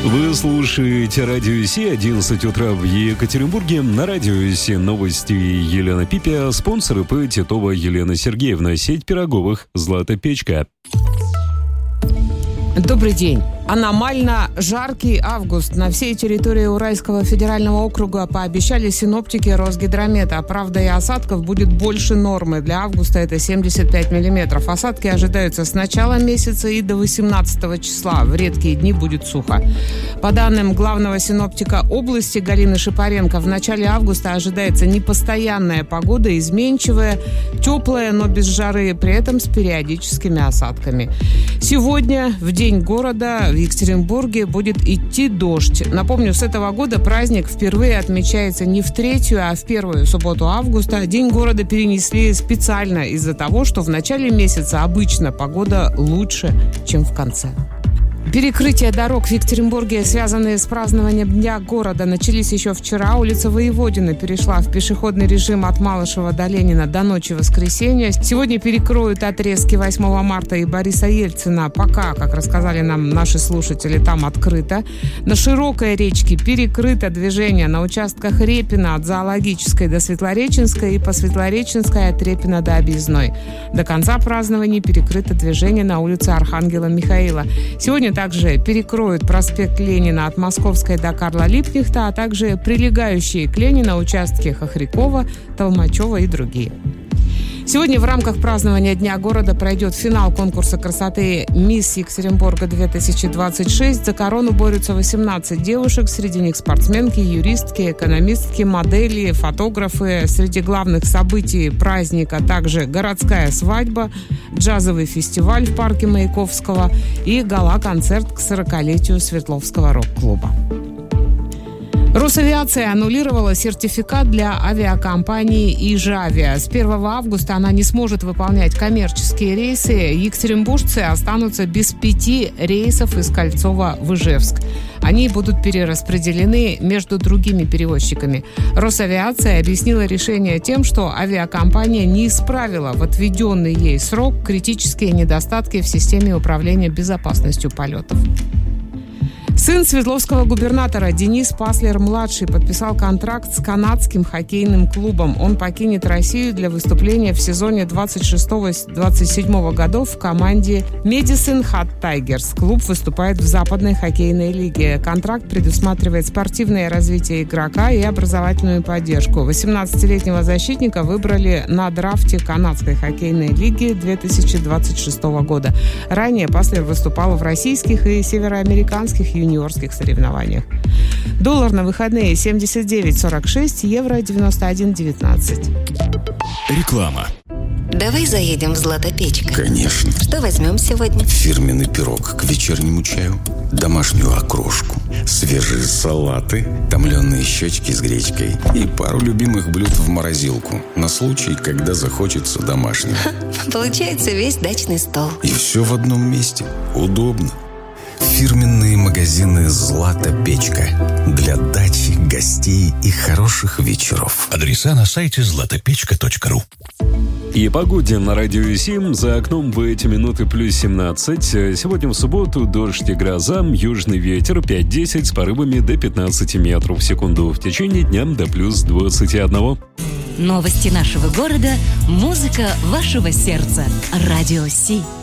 Вы слушаете Радио Си, 11 утра в Екатеринбурге. На Радио Си новости Елена Пипя, спонсор ИП Титова Елена Сергеевна, сеть пироговых «Злата Печка». Добрый день. Аномально жаркий август. На всей территории Уральского федерального округа пообещали синоптики Росгидромета. Правда, и осадков будет больше нормы. Для августа это 75 миллиметров. Осадки ожидаются с начала месяца и до 18 числа. В редкие дни будет сухо. По данным главного синоптика области Галины Шипаренко, в начале августа ожидается непостоянная погода, изменчивая, теплая, но без жары, при этом с периодическими осадками. Сегодня, в День города, в Екатеринбурге будет идти дождь. Напомню, с этого года праздник впервые отмечается не в третью, а в первую субботу августа. День города перенесли специально из-за того, что в начале месяца обычно погода лучше, чем в конце. Перекрытия дорог в Екатеринбурге, связанные с празднованием Дня города, начались еще вчера. Улица Воеводина перешла в пешеходный режим от Малышева до Ленина до ночи воскресенья. Сегодня перекроют отрезки 8 марта и Бориса Ельцина. Пока, как рассказали нам наши слушатели, там открыто. На Широкой речке перекрыто движение на участках Репина от Зоологической до Светлореченской и по Светлореченской от Репина до Объездной. До конца празднований перекрыто движение на улице Архангела Михаила. Сегодня также перекроют проспект Ленина от Московской до Карла Липкнехта, а также прилегающие к Ленина участки Хохрякова, Толмачева и другие. Сегодня в рамках празднования Дня города пройдет финал конкурса красоты «Мисс Екатеринбурга-2026». За корону борются 18 девушек. Среди них спортсменки, юристки, экономистки, модели, фотографы. Среди главных событий праздника также городская свадьба, джазовый фестиваль в парке Маяковского и гала-концерт к 40-летию Свердловского рок-клуба. Росавиация аннулировала сертификат для авиакомпании «Ижавиа». С 1 августа она не сможет выполнять коммерческие рейсы. Екатеринбуржцы останутся без 5 рейсов из Кольцова в Ижевск. Они будут перераспределены между другими перевозчиками. Росавиация объяснила решение тем, что авиакомпания не исправила в отведенный ей срок критические недостатки в системе управления безопасностью полетов. Сын Свердловского губернатора Денис Паслер-младший подписал контракт с канадским хоккейным клубом. Он покинет Россию для выступления в сезоне 26-27 годов в команде Medicine Hat Tigers. Клуб выступает в Западной хоккейной лиге. Контракт предусматривает спортивное развитие игрока и образовательную поддержку. 18-летнего защитника выбрали на драфте канадской хоккейной лиги 2026 года. Ранее Паслер выступал в российских и североамериканских юниорских соревнованиях. Доллар на выходные 79.46, евро 91.19. Реклама. Давай заедем в «Злата Печка». Конечно. Что возьмем сегодня? Фирменный пирог к вечернему чаю, домашнюю окрошку, свежие салаты, томленые щечки с гречкой и пару любимых блюд в морозилку на случай, когда захочется домашнего. Получается весь дачный стол. И все в одном месте. Удобно. Фирменные магазины «Злата Печка» для дачи, гостей и хороших вечеров. Адреса на сайте zlatapechka.ru. И погоде на Радио 7. За окном в эти минуты плюс 17. Сегодня в субботу дождь и гроза, южный ветер 5-10 с порывами до 15 метров в секунду. В течение дня до плюс 21. Новости нашего города, музыка вашего сердца. Радио Си.